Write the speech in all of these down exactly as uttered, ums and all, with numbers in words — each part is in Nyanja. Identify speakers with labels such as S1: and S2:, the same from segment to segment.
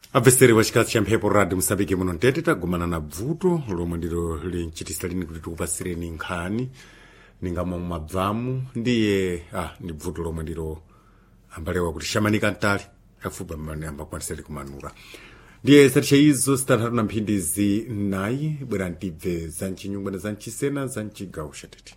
S1: abveseri wa chikazi cha mphepo radio Msambiki muno ntete tagumana na bvuto lomwe ndilo linchitisa lini kuti tikupasireni nkhani ninga mwa mabvamu ndiye ah ni bvuto lomwe ndilo ambalewa kuti shamanika ntali afupa mmane ambakwaniseli kumanura ndiye satisha izo sitanhatu na mphindizi nayi bwera ntibve za mchinyungwe na za mchisena za mchigawo chatete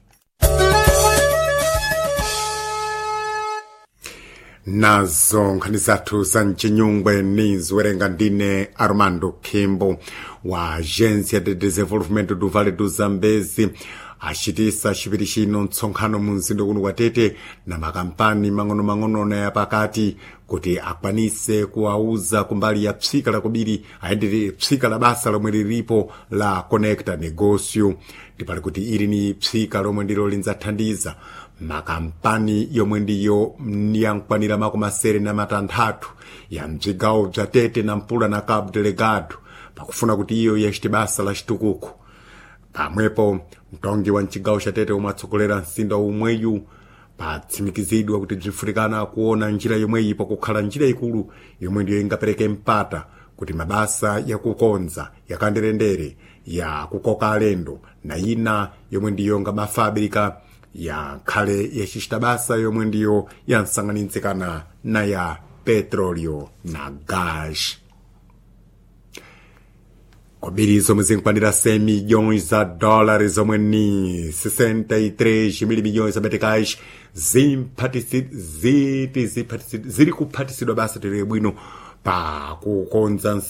S1: nazo nkhani zathu za mchinyungwe ni ziwerenga ndine Armando Kimbo wa Agência de Desenvolvimento do Vale do Zambezi achitisa chipiri chino mtsonkhano mu mzinda uno wa Tete na makampani mang'ono-mang'ono na yapakati kuti akwanise kuwauza kumbali ya psika la kubiri aendere psika la basa lomwe lilipo la Conecta Negócio ndipali kuti ili ni psika lomwe ndilo linzathandiza makampani yomwe ndiyo yankwanira makumi asere na matanthatu ya mzigawo bza Tete na Mpula na Cabo Delgado pakufuna kuti iyo yachite basa la chitukuko. Pamwepo mtongi wa mchigawo cha Tete omwe atsokolera msinda umweyu patsimikizidwa kuti bzinfunikana kuona njira yomweyi pakukhala njira ikulu yomwe ndiyo ingapereke mpata kuti mabasa ya kukonza yakanderendere ya kukoka alendo na ina yomwe ndiyo nga mafabrika ya khale yachichita basa yomwe ndiyo yansanganitsikana na ya petróleo na gás. Kobiri zomwe zinkwanira cem milhões za dólares zomwe ni sessenta e três mil milhões za meticais ziri kuphathisidwa basa tere bwino pa kukonza